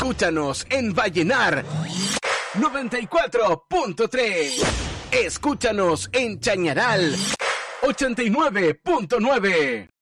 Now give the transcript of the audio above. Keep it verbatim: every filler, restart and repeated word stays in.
Escúchanos en Vallenar noventa y cuatro punto tres. Escúchanos en Chañaral ochenta y nueve punto nueve.